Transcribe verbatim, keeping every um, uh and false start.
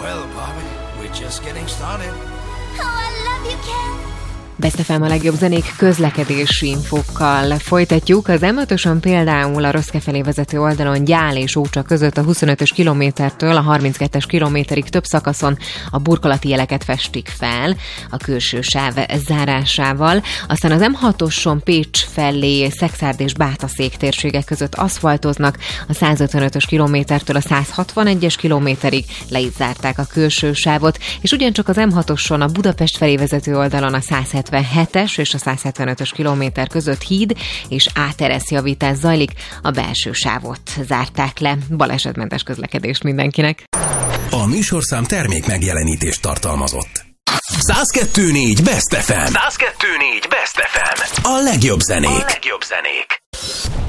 Well, Bobby, we're just getting started. Oh, I love you, Ken. Best ef em a legjobb zenék közlekedési infókkal folytatjuk. Az em ötösön például a Röszke felé vezető oldalon Gyál és Ócsa között a huszonötös kilométertől a harminckettes kilométerig több szakaszon a burkolati jeleket festik fel a külső sáv zárásával. Aztán az em hatoson Pécs felé Szekszárd és Bátaszék térségek között aszfaltoznak, a százötvenötös kilométertől a százhatvanegyes kilométerig le is zárták a külső sávot, és ugyancsak az em hatoson a Budapest felé vezető oldalon a százhetvenhetes és a százhetvenötös kilométer között híd és átereszjavítás zajlik, a belső sávot zárták le. Balesetmentes közlekedést mindenkinek. A műsorszám termék megjelenítést tartalmazott. száz kettő négy Best ef em. száz kettő négy Best ef em. A legjobb zenék. A legjobb zenék.